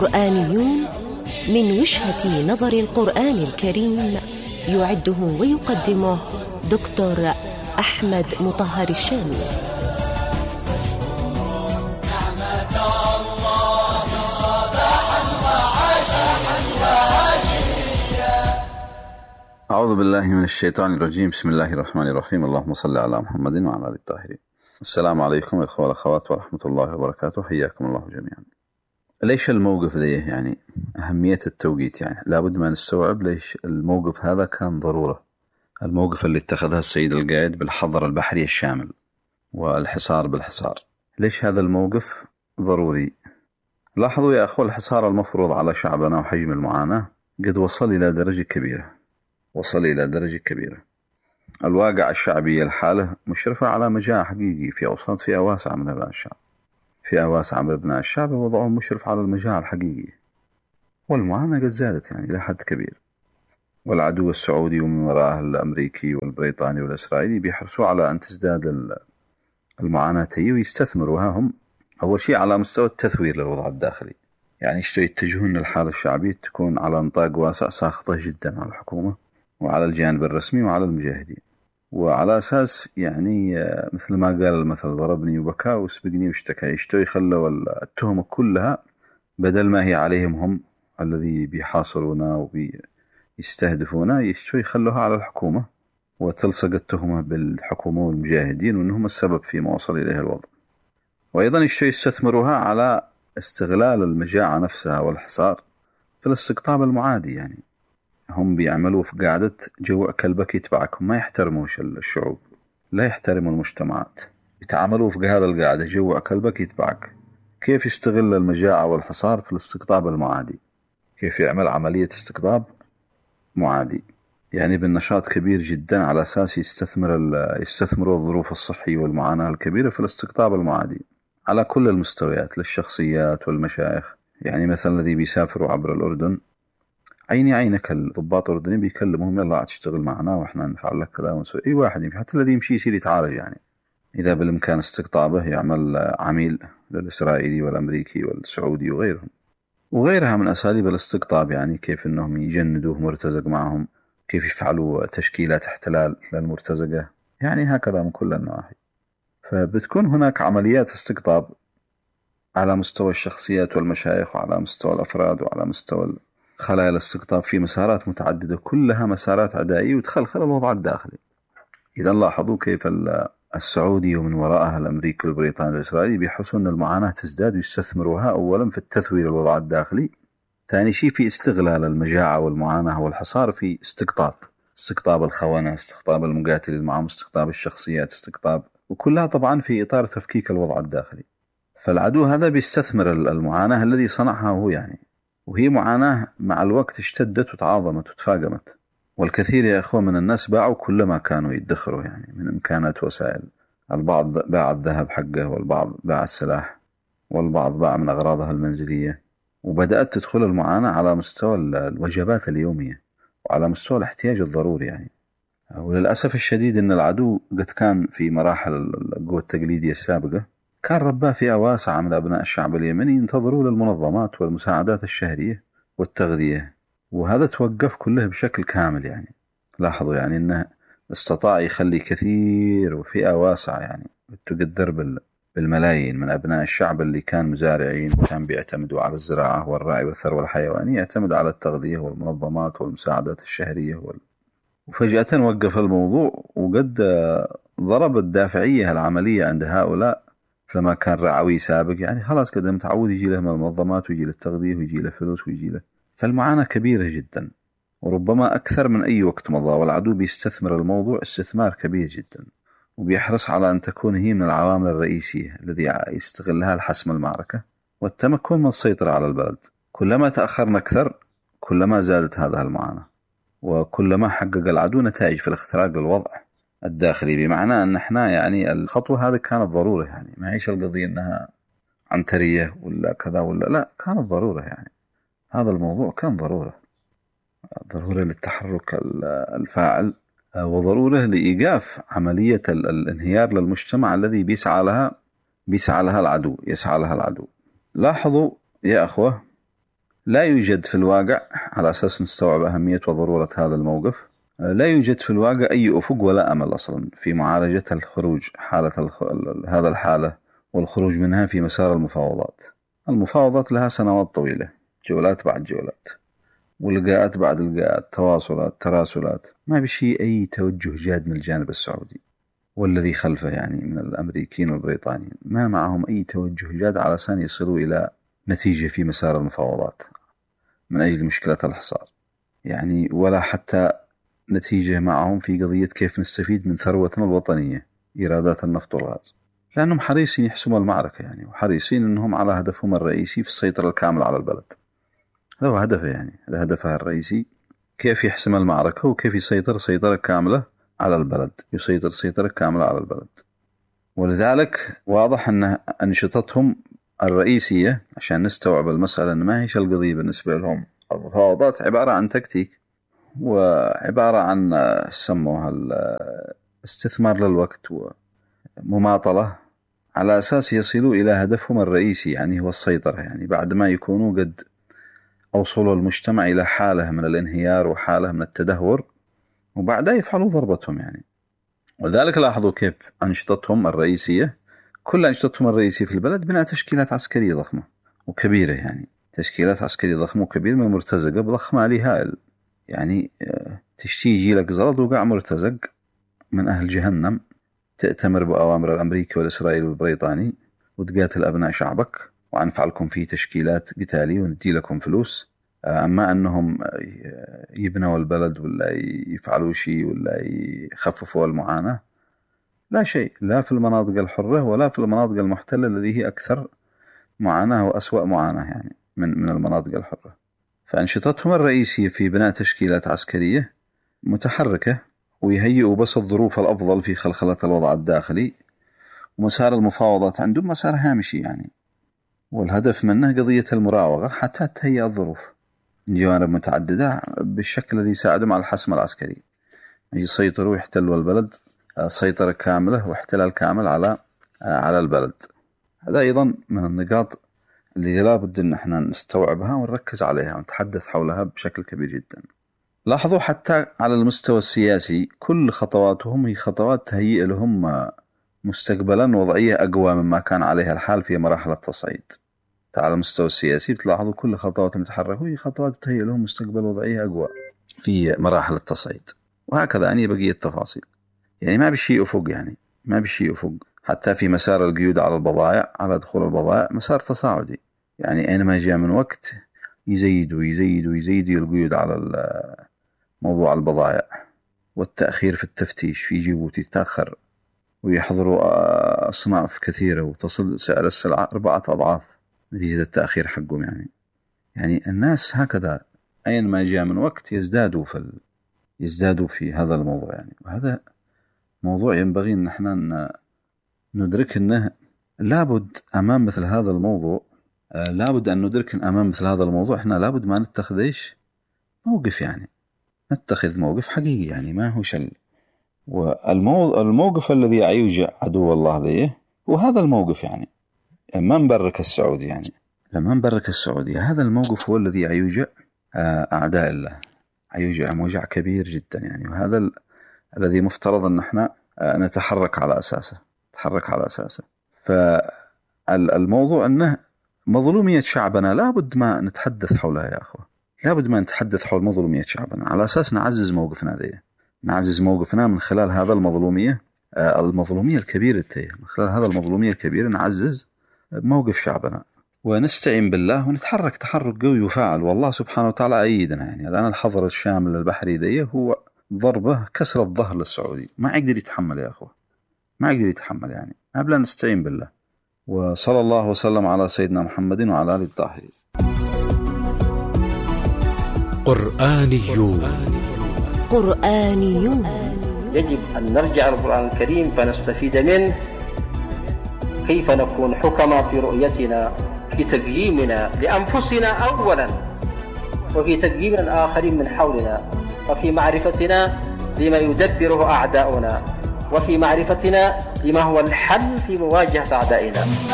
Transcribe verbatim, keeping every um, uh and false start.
قرآنيون من وجهة نظر القرآن الكريم، يعده ويقدمه دكتور أحمد مطهر الشامي. أعوذ بالله من الشيطان الرجيم. بسم الله الرحمن الرحيم. اللهم صل على محمد وعلى آله الطاهرين. السلام عليكم إخوة والأخوات ورحمة الله وبركاته، حياكم الله جميعا. ليش الموقف ذي يعني أهمية التوقيت؟ يعني لابد ما نستوعب ليش الموقف هذا كان ضرورة. الموقف اللي اتخذها السيد القائد بالحظر البحري الشامل والحصار بالحصار، ليش هذا الموقف ضروري؟ لاحظوا يا أخوة، الحصار المفروض على شعبنا وحجم المعاناة قد وصل إلى درجة كبيرة وصل إلى درجة كبيرة. الواقع الشعبي الحالة مشرفة على مجاعة حقيقي في أوساط فئة واسعة من أبناء الشعب. فئة واسعة من أبناء الشعب وضعهم مشرف على المجاعة الحقيقية، والمعاناة قد زادت يعني إلى حد كبير. والعدو السعودي ومن وراءه الأمريكي والبريطاني والإسرائيلي بيحرصوا على أن تزداد المعاناة ويستثمروا هم أول شيء على مستوى التثوير للوضع الداخلي. يعني يشتوا يتجهون الحالة الشعبية تكون على نطاق واسع ساخطة جدا على الحكومة وعلى الجانب الرسمي وعلى المجاهدين، وعلى أساس يعني مثل ما قال المثل ضربني وبكى وسبقني واشتكى. يشتوا يخلوا التهمة كلها بدل ما هي عليهم هم الذي بيحاصرونا وبيستهدفونا، يشتوا يخلوها على الحكومة وتلصق التهمة بالحكومة والمجاهدين وأنهم السبب فيما وصل إليه الوضع. وأيضا يشتوا يستثمروها على استغلال المجاعة نفسها والحصار في الاستقطاب المعادي. يعني هم بيعملوا في قاعدة جوع كلبك يتبعك، ما يحترموش الشعوب، لا يحترموا المجتمعات، يتعاملوا في هذا القاعدة جوع كلبك يتبعك. كيف يستغل المجاعة والحصار في الاستقطاب المعادي؟ كيف يعمل عملية استقطاب معادي؟ يعني بالنشاط كبير جدا على أساس يستثمر يستثمروا الظروف الصحية والمعاناة الكبيرة في الاستقطاب المعادي على كل المستويات، للشخصيات والمشايخ. يعني مثلا الذي بيسافروا عبر الأردن، عيني عينك الضباط الأردنيين بيكلمهم يلا تشتغل معنا وإحنا نفعل لك كذا ونسوي. أي واحد يمشي، حتى الذي يمشي يصير يتعالج. يعني إذا بالإمكان استقطابه يعمل عميل للإسرائيلي والأمريكي والسعودي وغيرهم وغيرها من أساليب الاستقطاب. يعني كيف أنهم يجندوه مرتزق معهم، كيف يفعلوا تشكيلات احتلال للمرتزقة، يعني هكذا من كل النواحي. فبتكون هناك عمليات استقطاب على مستوى الشخصيات والمشايخ وعلى مستوى الأفراد وعلى مستوى خلايا الاستقطاب في مسارات متعددة، كلها مسارات عدائية وتخلخل الوضع الداخلي. إذا لاحظوا كيف السعودي ومن وراءها الأمريكي والبريطاني والإسرائيلي بيحرصون أن المعاناة تزداد ويستثمروها أولا في التثوير الوضع الداخلي، ثاني شيء في استغلال المجاعة والمعاناة والحصار في استقطاب استقطاب الخونة، استقطاب المقاتلين معهم، استقطاب الشخصيات، استقطاب، وكلها طبعا في إطار تفكيك الوضع الداخلي. فالعدو هذا بيستثمر المعاناة الذي صنعها هو، يعني وهي معاناة مع الوقت اشتدت وتعاظمت وتفاقمت. والكثير يا أخوة من الناس باعوا كل ما كانوا يدخروا يعني من إمكانات وسائل. البعض باع الذهب حقه، والبعض باع السلاح، والبعض باع من أغراضها المنزلية. وبدأت تدخل المعاناة على مستوى الوجبات اليومية وعلى مستوى الاحتياج الضروري. يعني وللأسف الشديد أن العدو قد كان في مراحل القوة التقليدية السابقة كان رباه فئة واسعة من أبناء الشعب اليمني ينتظروا للمنظمات والمساعدات الشهرية والتغذية، وهذا توقف كله بشكل كامل. يعني لاحظوا يعني أنه استطاع يخلي كثير وفئة واسعة يعني تقدر بالملايين من أبناء الشعب اللي كان مزارعين وكان بيعتمدوا على الزراعة والرعي والثروة الحيوانية يعتمد على التغذية والمنظمات والمساعدات الشهرية وال... وفجأة وقف الموضوع، وقد ضرب الدافعية العملية عند هؤلاء لما كان رعوي سابق. يعني خلاص كده متعود يجي له من المنظمات ويجي له التغذية ويجي له فلوس ويجي له، فالمعاناة كبيرة جدا وربما أكثر من أي وقت مضى. والعدو بيستثمر الموضوع استثمار كبير جدا وبيحرص على أن تكون هي من العوامل الرئيسية الذي يستغلها لحسم المعركة والتمكن من السيطرة على البلد. كلما تأخرنا أكثر كلما زادت هذه المعاناة، وكلما حقق العدو نتائج في الاختراق للوضع الداخلي. بمعنى أن احنا يعني الخطوة هذه كانت ضرورة، يعني ما هيش القضية أنها عنترية ولا كذا ولا لا، كانت ضرورة. يعني هذا الموضوع كان ضرورة ضرورة للتحرك الفاعل وضرورة لإيقاف عملية الانهيار للمجتمع الذي بيسعى لها بيسعى لها العدو يسعى لها العدو. لاحظوا يا أخوة لا يوجد في الواقع، على أساس نستوعب أهمية وضرورة هذا الموقف، لا يوجد في الواقع أي أفق ولا أمل أصلا في معالجة الخروج حالة الخ... هذا الحالة والخروج منها في مسار المفاوضات. المفاوضات لها سنوات طويلة، جولات بعد جولات، ولقاءات بعد لقاءات، تواصلات، تراسلات، ما بشي أي توجه جاد من الجانب السعودي والذي خلفه يعني من الأمريكيين والبريطانيين، ما معهم أي توجه جاد على أساس يصلوا إلى نتيجة في مسار المفاوضات من أجل مشكلة الحصار يعني، ولا حتى نتيجة معهم في قضية كيف نستفيد من ثروتنا الوطنية إيرادات النفط والغاز، لأنهم حريصين يحسموا المعركة يعني، وحريصين أنهم على هدفهم الرئيسي في السيطرة الكاملة على البلد. هذا هو هدفه يعني، هذا هدفها الرئيسي، كيف يحسم المعركة وكيف يسيطر سيطرة كاملة على البلد، يسيطر سيطرة كاملة على البلد. ولذلك واضح أن أنشطتهم الرئيسية عشان نستوعب المسألة أن ما هيش القضية بالنسبة لهم المفاوضات عبارة عن تكتيك، وعبارة عن سموها الاستثمار للوقت ومماطلة على أساس يصلوا إلى هدفهم الرئيسي يعني هو السيطرة، يعني بعد ما يكونوا قد أوصلوا المجتمع إلى حالة من الانهيار وحالة من التدهور، وبعدها يفعلوا ضربتهم يعني. وذلك لاحظوا كيف أنشطتهم الرئيسية، كل أنشطتهم الرئيسية في البلد بناء تشكيلات عسكرية ضخمة وكبيرة يعني، تشكيلات عسكرية ضخمة وكبيرة من مرتزقة بضخ مالي هائل يعني، تشتي يجي لك زلط وقع مرتزق من أهل جهنم تأتمر بأوامر الأمريكي والإسرائيلي والبريطاني وتقاتل أبناء شعبك وأنفعلكم في تشكيلات قتالية وندي لكم فلوس، أما أنهم يبنوا البلد ولا يفعلوا شيء ولا يخففوا المعاناة، لا شيء، لا في المناطق الحرة ولا في المناطق المحتلة التي هي أكثر معاناة وأسوأ معاناة يعني من من المناطق الحرة. فأنشطتهم الرئيسية في بناء تشكيلات عسكرية متحركة ويهيئوا بس الظروف الأفضل في خلخلة الوضع الداخلي، ومسار المفاوضات عندهم مسار هامشي يعني، والهدف منه قضية المراوغة حتى تهيئ الظروف من جوانب متعددة بالشكل الذي يساعدهم على الحسم العسكري، يسيطروا ويحتلوا البلد سيطرة كاملة واحتلال كامل على على البلد. هذا أيضا من النقاط اللي لا بد أن احنا نستوعبها ونركز عليها ونتحدث حولها بشكل كبير جدا. لاحظوا حتى على المستوى السياسي كل خطواتهم هي خطوات تهيئ لهم مستقبلا وضعية أقوى مما كان عليها الحال في مراحل التصعيد. على المستوى السياسي بتلاحظوا كل خطواتهم تحركوا هي خطوات تهيئ لهم مستقبل وضعية أقوى في مراحل التصعيد، وهكذا يعني بقية التفاصيل يعني ما بشيء أفق يعني ما بشيء أفق. حتى في مسار القيود على البضائع، على دخول البضائع مسار تصاعدي يعني، أينما جاء من وقت يزيدوا يزيدوا يزيدوا القيود على موضوع البضائع، والتأخير في التفتيش في جيبوتي تتأخر ويحضروا أصناف كثيرة وتصل سعر السلعة أربعة أضعاف نتيجة التأخير حقهم يعني. يعني الناس هكذا أينما جاء من وقت يزدادوا في ال... يزدادوا في هذا الموضوع يعني. وهذا موضوع ينبغي أن احنا ندرك أنه لابد أمام مثل هذا الموضوع آه لابد أن ندرك أن أمام مثل هذا الموضوع احنا لابد ما نتخذ إيش موقف يعني، نتخذ موقف حقيقي يعني ما هو شل. والموقف الذي يوجع عدو الله ذيه وهذا الموقف يعني ما نبرك السعودي يعني لما نبرك السعودي هذا الموقف هو الذي يوجع أعداء الله، يوجع موجع كبير جدا يعني. وهذا ال... الذي مفترض أن احنا نتحرك على أساسه نتحرك على أساسه. فالموضوع أنه مظلومية شعبنا لابد ما نتحدث حولها يا أخوة، لابد ما نتحدث حول مظلومية شعبنا على أساس نعزز موقفنا ذي، نعزز موقفنا من خلال هذا المظلومية المظلومية الكبيرة تيه. من خلال هذا المظلومية الكبيرة نعزز موقف شعبنا ونستعين بالله ونتحرك تحرك قوي وفاعل، والله سبحانه وتعالى أيدنا يعني. الآن الحظر الشامل البحري ذي هو ضربة كسر الظهر للسعودي، ما يقدر يتحمل يا أخوة، ما يقدر يتحمل يعني. قبل أن نستعين بالله. وصلى الله وسلم على سيدنا محمد وعلى آله الطاهرين. قرآنيون قرآنيون يجب أن نرجع القرآن الكريم فنستفيد منه، كيف نكون حكما في رؤيتنا، في تقييمنا لأنفسنا أولا، وفي تقييم الآخرين من حولنا، وفي معرفتنا لما يدبره أعداؤنا، وفي معرفتنا لما هو الحل في مواجهة أعدائنا.